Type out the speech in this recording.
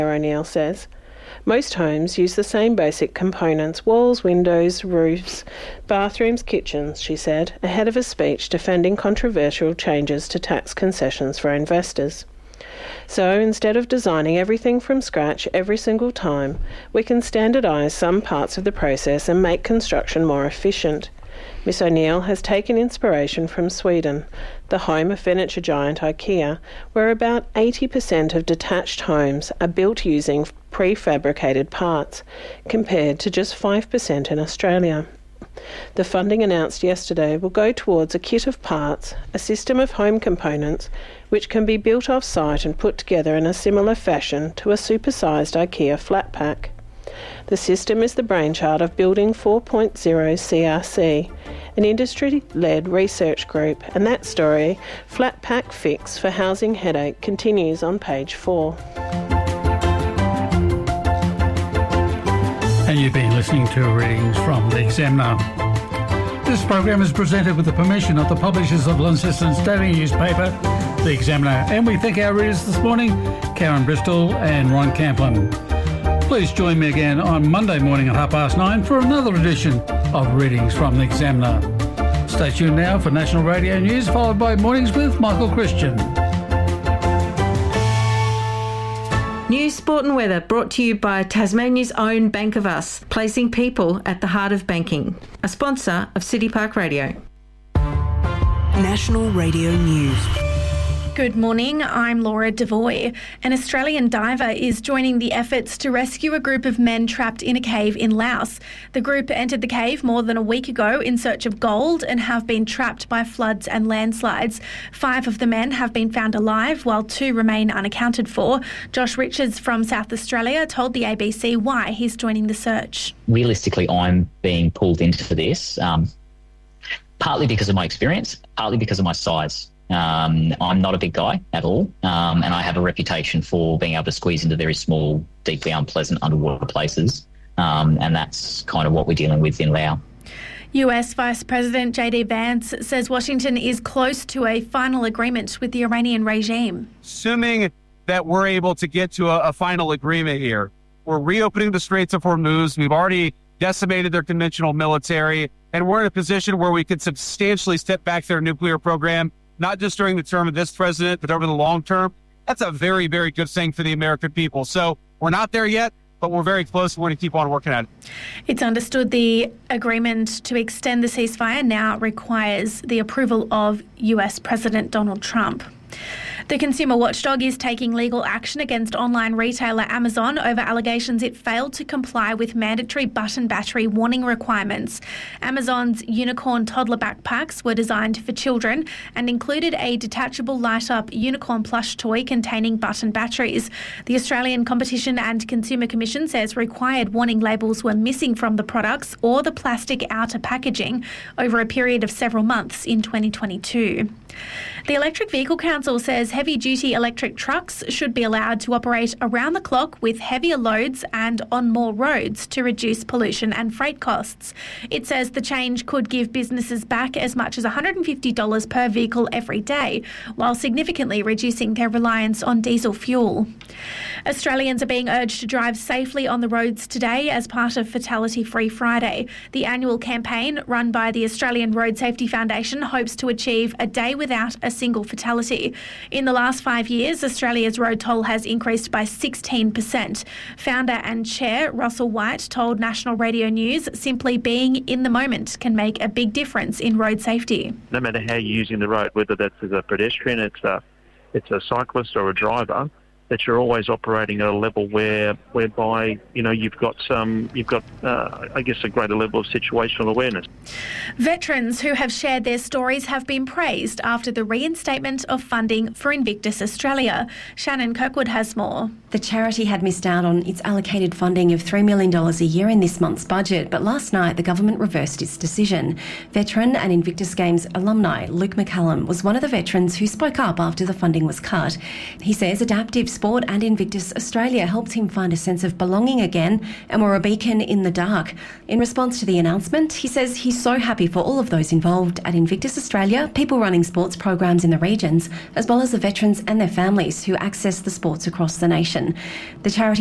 O'Neill says. Most homes use the same basic components: walls, windows, roofs, bathrooms, kitchens, she said, ahead of a speech defending controversial changes to tax concessions for investors. So instead of designing everything from scratch every single time, we can standardise some parts of the process and make construction more efficient. Miss O'Neill has taken inspiration from Sweden, the home of furniture giant IKEA, where about 80% of detached homes are built using prefabricated parts, compared to just 5% in Australia. The funding announced yesterday will go towards a kit of parts, a system of home components, which can be built off-site and put together in a similar fashion to a supersized IKEA flat pack. The system is the brainchild of Building 4.0 CRC, an industry-led research group, and that story, Flat Pack Fix for Housing Headache, continues on page 4. And you've been listening to readings from The Examiner. This program is presented with the permission of the publishers of Launceston's daily newspaper, The Examiner, and we thank our readers this morning, Karen Bristol and Ron Camplin. Please join me again on Monday morning at 9:30 for another edition of Readings from The Examiner. Stay tuned now for National Radio News, followed by Mornings with Michael Christian. News, sport and weather brought to you by Tasmania's own Bank of Us, placing people at the heart of banking. A sponsor of City Park Radio. National Radio News. Good morning, I'm Laura Devoy. An Australian diver is joining the efforts to rescue a group of men trapped in a cave in Laos. The group entered the cave more than a week ago in search of gold and have been trapped by floods and landslides. 5 of the men have been found alive, while 2 remain unaccounted for. Josh Richards from South Australia told the ABC why he's joining the search. Realistically, I'm being pulled into this, partly because of my experience, partly because of my size. I'm not a big guy at all, and I have a reputation for being able to squeeze into very small, deeply unpleasant underwater places, and that's kind of what we're dealing with in Laos. US Vice President J.D. Vance says Washington is close to a final agreement with the Iranian regime. Assuming that we're able to get to a final agreement here, we're reopening the Straits of Hormuz. We've already decimated their conventional military, and we're in a position where we could substantially step back their nuclear program, not just during the term of this president, but over the long term. That's a very, very good thing for the American people. So we're not there yet, but we're very close. We're going to keep on working at it. It's understood the agreement to extend the ceasefire now requires the approval of US President Donald Trump. The consumer watchdog is taking legal action against online retailer Amazon over allegations it failed to comply with mandatory button battery warning requirements. Amazon's unicorn toddler backpacks were designed for children and included a detachable light-up unicorn plush toy containing button batteries. The Australian Competition and Consumer Commission says required warning labels were missing from the products or the plastic outer packaging over a period of several months in 2022. The Electric Vehicle Council says heavy-duty electric trucks should be allowed to operate around the clock with heavier loads and on more roads to reduce pollution and freight costs. It says the change could give businesses back as much as $150 per vehicle every day, while significantly reducing their reliance on diesel fuel. Australians are being urged to drive safely on the roads today as part of Fatality Free Friday. The annual campaign, run by the Australian Road Safety Foundation, hopes to achieve a day without a single fatality. In the last 5 years, Australia's road toll has increased by 16%. Founder and chair Russell White told National Radio News simply being in the moment can make a big difference in road safety. No matter how you're using the road, whether that's as a pedestrian, it's a cyclist or a driver, that you're always operating at a level whereby you've got I guess a greater level of situational awareness. Veterans who have shared their stories have been praised after the reinstatement of funding for Invictus Australia. Shannon Kirkwood has more. The charity had missed out on its allocated funding of $3 million a year in this month's budget, but last night the government reversed its decision. Veteran and Invictus Games alumni Luke McCallum was one of the veterans who spoke up after the funding was cut. He says adaptive sport and Invictus Australia helped him find a sense of belonging again and were a beacon in the dark. In response to the announcement, he says he's so happy for all of those involved at Invictus Australia, people running sports programs in the regions, as well as the veterans and their families who access the sports across the nation. The charity